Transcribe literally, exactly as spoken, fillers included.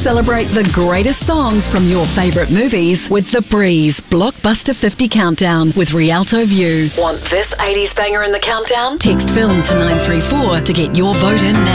Celebrate the greatest songs from your favourite movies with The Breeze Blockbuster fifty Countdown with Rialto View. Want this eighties banger in the countdown? Text film to nine three four to get your vote in now.